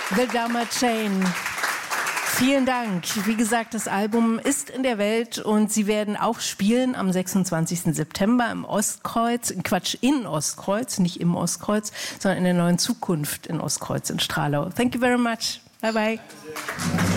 The Dharma Chain. Vielen Dank. Wie gesagt, das Album ist in der Welt und Sie werden auch spielen am 26. September im Ostkreuz, in Ostkreuz, nicht im Ostkreuz, sondern in der Neuen Zukunft in Ostkreuz in Stralau. Thank you very much. Bye bye.